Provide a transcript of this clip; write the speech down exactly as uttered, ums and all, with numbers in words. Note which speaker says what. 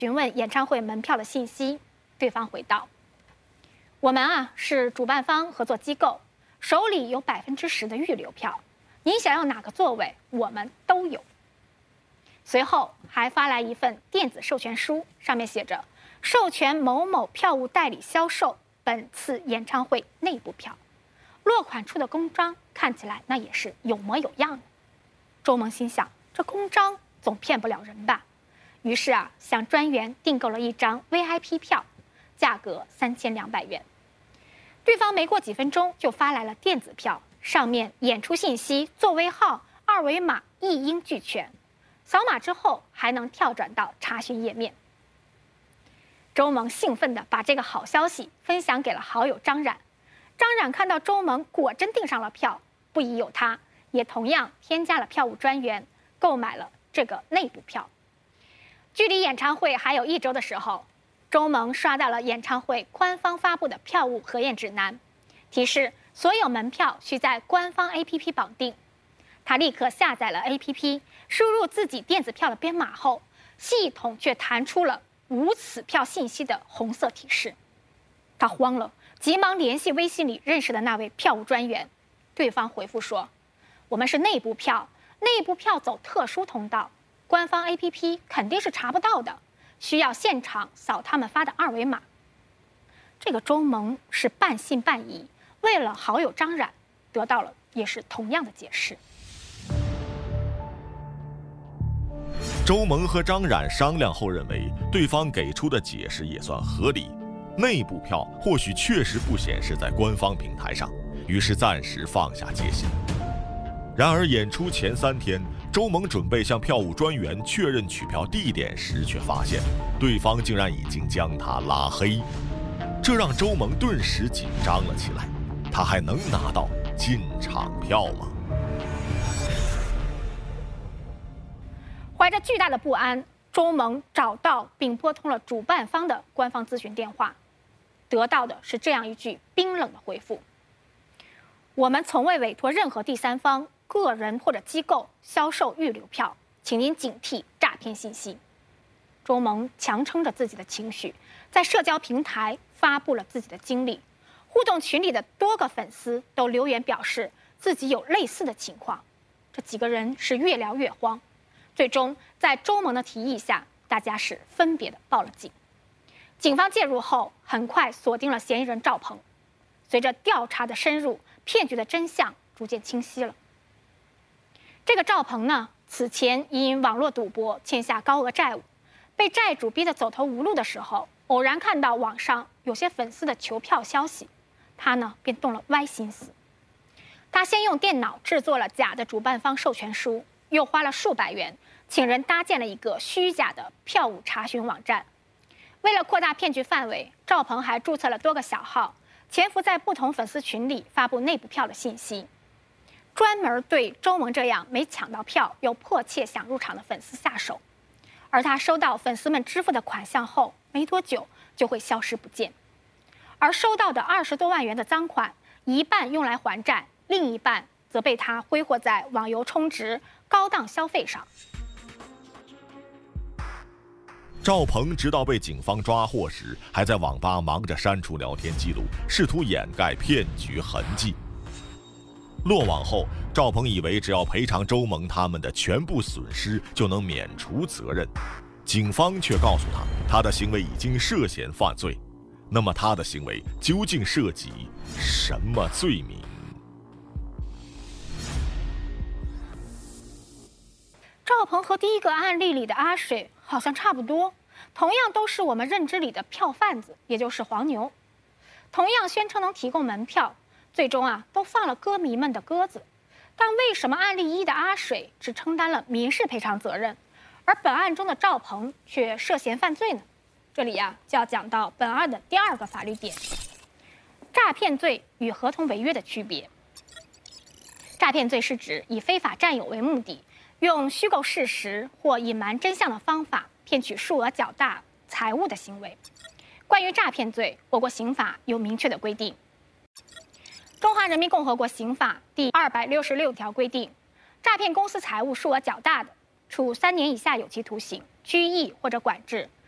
Speaker 1: 询问演唱会门票的信息，对方回道：“我们啊是主办方合作机构，手里有百分之十的预留票，您想要哪个座位，我们都有。”随后还发来一份电子授权书，上面写着“授权某某票务代理销售本次演唱会内部票”，落款处的公章看起来那也是有模有样的。周萌心想，这公章总骗不了人吧？于是啊，向专员订购了一张 V I P 票，价格三千两百元。对方没过几分钟就发来了电子票，上面演出信息、座位号、二维码一应俱全。扫码之后还能跳转到查询页面。周萌兴奋地把这个好消息分享给了好友张冉。张冉看到周萌果真订上了票，不疑有他，也同样添加了票务专员，购买了这个内部票。距离演唱会还有一周的时候，周萌刷到了演唱会官方发布的票务核验指南，提示所有门票需在官方 A P P 绑定。他立刻下载了 A P P， 输入自己电子票的编码后，系统却弹出了无此票信息的红色提示。他慌了，急忙联系微信里认识的那位票务专员，对方回复说：“我们是内部票，内部票走特殊通道，官方 A P P 肯定是查不到的，需要现场扫他们发的二维码。”这个周萌是半信半疑，为了好友张冉，得到了也是同样的解释。
Speaker 2: 周萌和张冉商量后认为，对方给出的解释也算合理，内部票或许确实不显示在官方平台上，于是暂时放下戒心。然而演出前三天，周萌准备向票务专员确认取票地点时，却发现对方竟然已经将他拉黑，这让周萌顿时紧张了起来。他还能拿到进场票吗？
Speaker 1: 怀着巨大的不安，周萌找到并拨通了主办方的官方咨询电话，得到的是这样一句冰冷的回复：“我们从未委托任何第三方、个人或者机构销售预留票，请您警惕诈骗信息。”周萌强撑着自己的情绪，在社交平台发布了自己的经历，互动群里的多个粉丝都留言表示自己有类似的情况。这几个人是越聊越慌，最终在周萌的提议下，大家是分别的报了警。警方介入后，很快锁定了嫌疑人赵鹏。随着调查的深入，骗局的真相逐渐清晰了。这个赵鹏呢，此前因网络赌博欠下高额债务，被债主逼得走投无路的时候，偶然看到网上有些粉丝的求票消息，他呢便动了歪心思。他先用电脑制作了假的主办方授权书，又花了数百元请人搭建了一个虚假的票务查询网站。为了扩大骗局范围，赵鹏还注册了多个小号，潜伏在不同粉丝群里发布内部票的信息，专门对周萌这样没抢到票又迫切想入场的粉丝下手。而他收到粉丝们支付的款项后，没多久就会消失不见。而收到的二十多万元的赃款，一半用来还债，另一半则被他挥霍在网游充值、高档消费上。
Speaker 2: 赵鹏直到被警方抓获时，还在网吧忙着删除聊天记录，试图掩盖骗局痕迹。落网后，赵鹏以为只要赔偿周萌他们的全部损失就能免除责任，警方却告诉他，他的行为已经涉嫌犯罪。那么他的行为究竟涉及什么罪名？
Speaker 1: 赵鹏和第一个案例里的阿水好像差不多，同样都是我们认知里的票贩子，也就是黄牛，同样宣称能提供门票，最终啊都放了歌迷们的鸽子。但为什么案例一的阿水只承担了民事赔偿责任，而本案中的赵鹏却涉嫌犯罪呢？这里呀就要讲到本案的第二个法律点：诈骗罪与合同违约的区别。诈骗罪是指以非法占有为目的，用虚构事实或隐瞒真相的方法骗取数额较大财物的行为。关于诈骗罪，我国刑法有明确的规定。中华人民共和国刑法第二百六十六条规定，诈骗公司财物数额较大的，处三年以下有期徒刑、拘役或者管制，